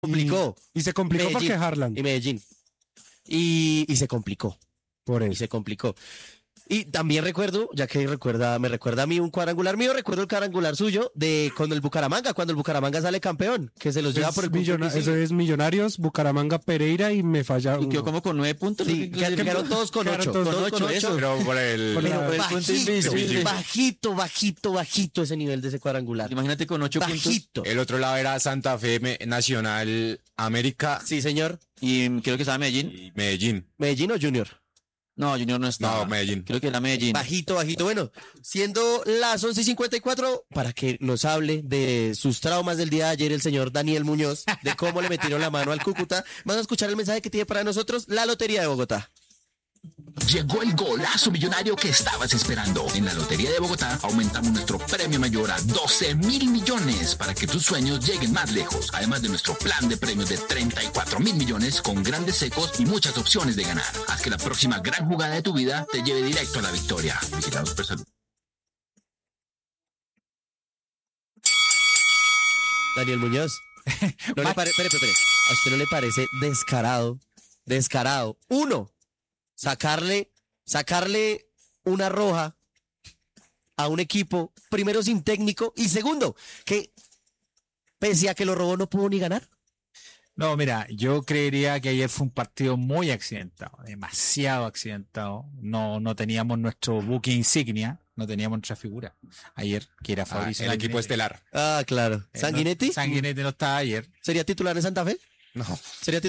complicó. Y se complicó Medellín. porque Harlan. Y Medellín. Y se complicó. Por Y eso. se complicó. Y también recuerdo, ya que me recuerda a mí un cuadrangular mío, recuerdo el cuadrangular suyo de con el Bucaramanga, cuando el Bucaramanga sale campeón, que se los lleva por el punto Eso es Millonarios, Bucaramanga, Pereira y me falla Y quedó uno. como con 9 puntos. Sí, quedaron todos con Quedaron 8. todos Todos con 8. Pero por el... Por la- Pero por el punto bajito, invisible. bajito ese nivel de ese cuadrangular. Imagínate con 8 puntos. Bajito. El otro lado era Santa Fe, Nacional, América Sí, señor. Y creo que estaba Medellín. y Medellín. ¿Medellín o Junior? No, Junior no estaba. No, Medellín. Creo que era Medellín. Bajito. Bueno, siendo las 11:54, para que nos hable de sus traumas del día de ayer el señor Daniel Muñoz, de cómo le metieron la mano al Cúcuta, vamos a escuchar el mensaje que tiene para nosotros la Lotería de Bogotá. Llegó el golazo millonario que estabas esperando. En la Lotería de Bogotá aumentamos nuestro premio mayor a 12.000 millones para que tus sueños lleguen más lejos. Además de nuestro plan de premios de 34.000 millones con grandes secos y muchas opciones de ganar. Haz que la próxima gran jugada de tu vida te lleve directo a la victoria. Vigilados por Salud. Daniel Muñoz. ¿No le espere. ¿A usted no le parece descarado? Uno, sacarle una roja a un equipo, primero sin técnico, y segundo, que pese a que lo robó no pudo ni ganar. No, mira, yo creería que ayer fue un partido muy accidentado, demasiado accidentado. No teníamos nuestro buque insignia, no teníamos nuestra figura ayer, que era Fabricio el equipo Sanguinetti. estelar. Ah, claro. ¿Sanguinetti? Sanguinetti no estaba ayer. ¿Sería titular en Santa Fe? No. ¿Sería titular?